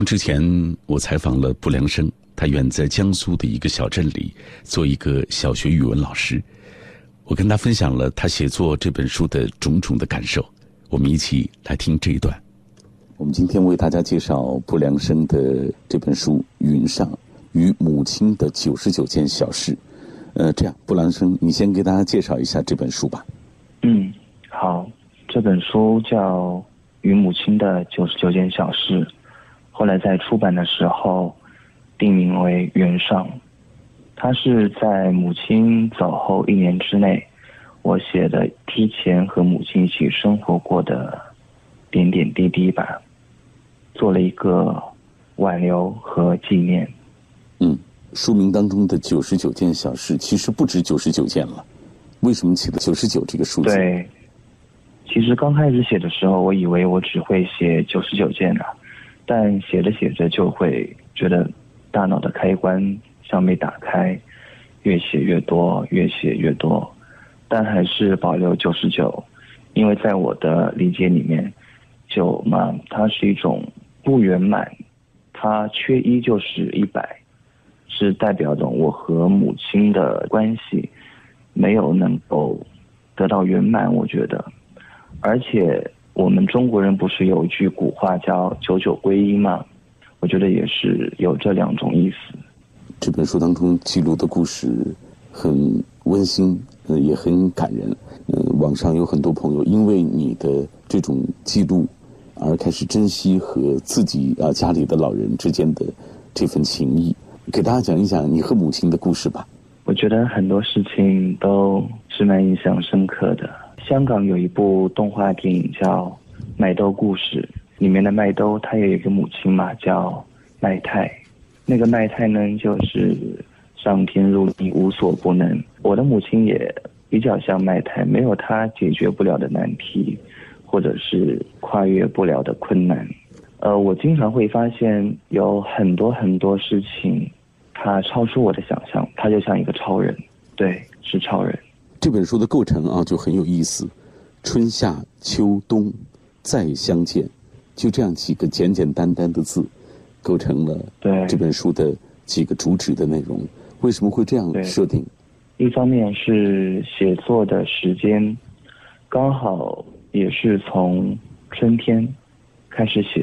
之前我采访了卜良生，他远在江苏的一个小镇里做一个小学语文老师。我跟他分享了他写作这本书的种种的感受，我们一起来听这一段。我们今天为大家介绍卜良生的这本书《云上与母亲的99件小事》。这样，卜良生，你先给大家介绍一下这本书吧。 好，这本书叫《与母亲的99件小事》，后来在出版的时候定名为《云上》。它是在母亲走后1年之内，我写的之前和母亲一起生活过的点点滴滴吧，做了一个挽留和纪念。 书名当中的99件小事其实不止99件了，为什么起了99这个数字？ 对，其实刚开始写的时候，我以为我只会写99件啊，但写着写着就会觉得大脑的开关像被打开，越写越多，越写越多，但还是保留99，因为在我的理解里面，9嘛，它是一种不圆满，它缺1就是100，是代表着我和母亲的关系没有能够得到圆满，我觉得。而且我们中国人不是有一句古话叫99归一吗？我觉得也是有这2种意思。 这本书当中记录的故事很温馨，也很感人。网上有很多朋友因为你的这种记录而开始珍惜和自己家里的老人之间的这份情谊。给大家讲一讲你和母亲的故事吧。 我觉得很多事情都是蛮印象深刻的。香港有一部动画电影叫《麦兜故事》，里面的麦兜她有一个母亲嘛，叫麦太。那个麦太呢，就是上天入地，无所不能。我的母亲也比较像麦太，没有她解决不了的难题，或者是跨越不了的困难。我经常会发现有很多很多事情它超出我的想象，它就像一个超人。对，是超人。 这本书的构成就很有意思，春夏秋冬再相见，就这样几个简简单单的字构成了这本书的几个主旨的内容。为什么会这样设定？ 一方面是写作的时间刚好也是从春天开始写